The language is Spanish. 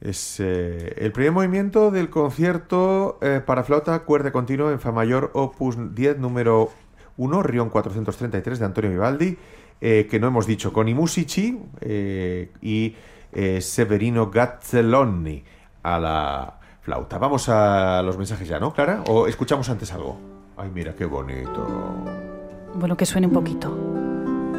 Es el primer movimiento del concierto para flauta, cuerda continua en fa mayor, opus 10, número 1, Rion 433 de Antonio Vivaldi, que no hemos dicho, con i musici y Severino Gazzelloni a la flauta. Vamos a los mensajes ya, ¿no, Clara? ¿O escuchamos antes algo? Ay, mira, qué bonito. Bueno, que suene un poquito.